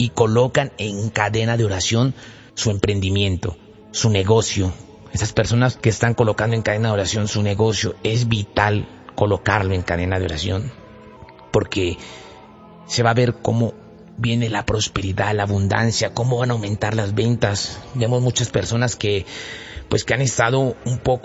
y colocan en cadena de oración su emprendimiento, su negocio. Esas personas que están colocando en cadena de oración su negocio, es vital colocarlo en cadena de oración, porque se va a ver cómo viene la prosperidad, la abundancia, cómo van a aumentar las ventas. Vemos muchas personas que han estado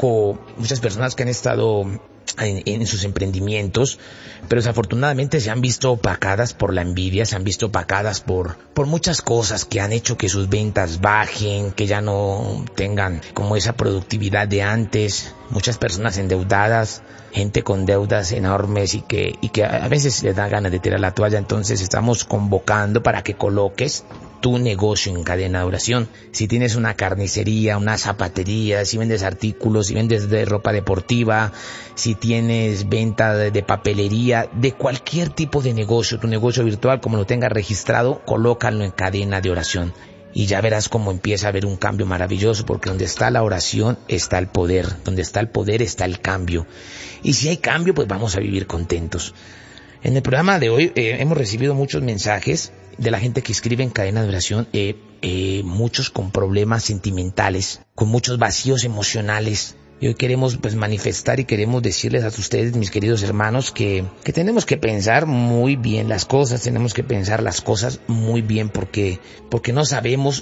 en sus emprendimientos, pero desafortunadamente se han visto opacadas por la envidia, se han visto opacadas por muchas cosas que han hecho que sus ventas bajen, que ya no tengan como esa productividad de antes. Muchas personas endeudadas, gente con deudas enormes y que a veces les da ganas de tirar la toalla. Entonces estamos convocando para que coloques tu negocio en cadena de oración. Si tienes una carnicería, una zapatería, si vendes artículos, si vendes de ropa deportiva, si tienes venta de papelería, de cualquier tipo de negocio, tu negocio virtual, como lo tengas registrado, colócalo en cadena de oración. Y ya verás cómo empieza a haber un cambio maravilloso, porque donde está la oración está el poder, donde está el poder está el cambio. Y si hay cambio, pues vamos a vivir contentos. En el programa de hoy hemos recibido muchos mensajes de la gente que escribe en cadena de oración, muchos con problemas sentimentales, con muchos vacíos emocionales. Y hoy queremos manifestar y queremos decirles a ustedes, mis queridos hermanos, que tenemos que pensar muy bien las cosas, tenemos que pensar las cosas muy bien, porque no sabemos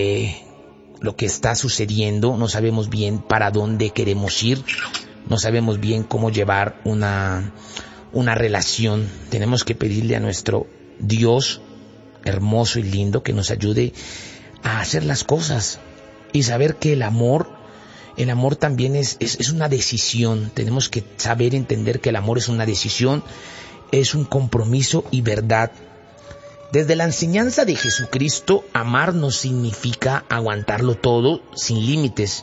lo que está sucediendo, no sabemos bien para dónde queremos ir, no sabemos bien cómo llevar una relación. Tenemos que pedirle a nuestro Dios hermoso y lindo que nos ayude a hacer las cosas y saber que el amor también es una decisión. Tenemos que saber entender que el amor es una decisión, es un compromiso y verdad. Desde la enseñanza de Jesucristo, amar no significa aguantarlo todo sin límites,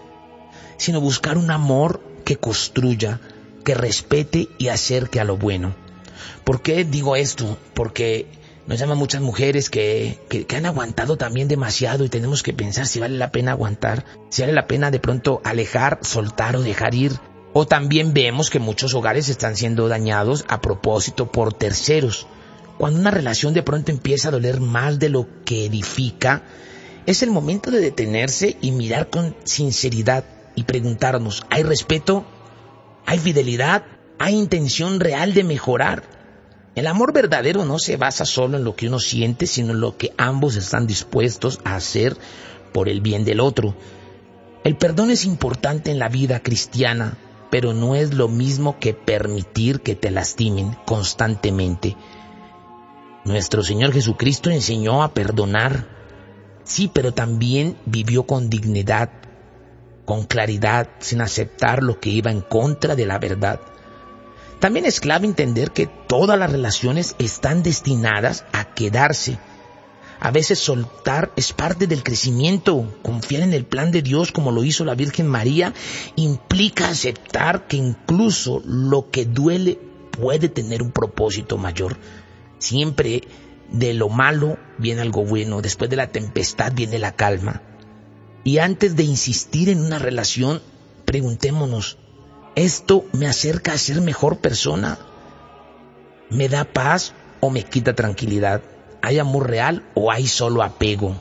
sino buscar un amor que construya, que respete y acerque a lo bueno. ¿Por qué digo esto? Porque nos llaman muchas mujeres que han aguantado también demasiado, y tenemos que pensar si vale la pena aguantar, si vale la pena de pronto alejar, soltar o dejar ir. O también vemos que muchos hogares están siendo dañados a propósito por terceros. Cuando una relación de pronto empieza a doler más de lo que edifica, es el momento de detenerse y mirar con sinceridad y preguntarnos, ¿hay respeto? ¿Hay fidelidad? ¿Hay intención real de mejorar? El amor verdadero no se basa solo en lo que uno siente, sino en lo que ambos están dispuestos a hacer por el bien del otro. El perdón es importante en la vida cristiana, pero no es lo mismo que permitir que te lastimen constantemente. Nuestro Señor Jesucristo enseñó a perdonar, sí, pero también vivió con dignidad, con claridad, sin aceptar lo que iba en contra de la verdad. También es clave entender que todas las relaciones están destinadas a quedarse. A veces soltar es parte del crecimiento. Confiar en el plan de Dios, como lo hizo la Virgen María, implica aceptar que incluso lo que duele puede tener un propósito mayor. Siempre de lo malo viene algo bueno, después de la tempestad viene la calma. Y antes de insistir en una relación, preguntémonos, ¿esto me acerca a ser mejor persona? ¿Me da paz o me quita tranquilidad? ¿Hay amor real o hay solo apego?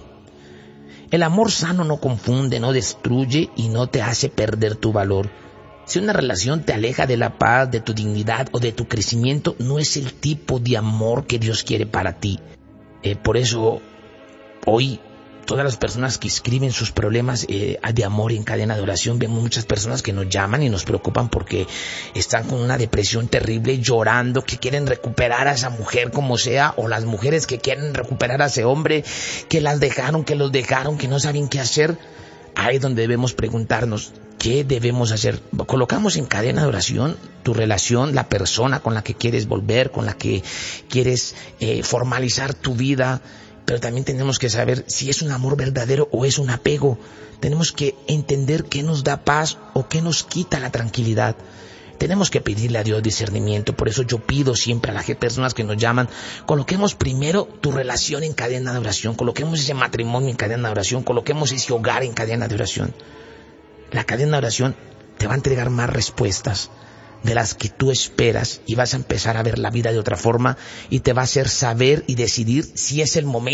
El amor sano no confunde, no destruye y no te hace perder tu valor. Si una relación te aleja de la paz, de tu dignidad o de tu crecimiento, no es el tipo de amor que Dios quiere para ti. Por eso, hoy, todas las personas que escriben sus problemas de amor en cadena de oración, vemos muchas personas que nos llaman y nos preocupan porque están con una depresión terrible, llorando, que quieren recuperar a esa mujer como sea, o las mujeres que quieren recuperar a ese hombre, que los dejaron, que no saben qué hacer. Ahí es donde debemos preguntarnos, ¿qué debemos hacer? Colocamos en cadena de oración tu relación, la persona con la que quieres volver, con la que quieres formalizar tu vida. Pero también tenemos que saber si es un amor verdadero o es un apego. Tenemos que entender qué nos da paz o qué nos quita la tranquilidad. Tenemos que pedirle a Dios discernimiento. Por eso yo pido siempre a las personas que nos llaman, coloquemos primero tu relación en cadena de oración, coloquemos ese matrimonio en cadena de oración, coloquemos ese hogar en cadena de oración. La cadena de oración te va a entregar más respuestas de las que tú esperas, y vas a empezar a ver la vida de otra forma, y te va a hacer saber y decidir si es el momento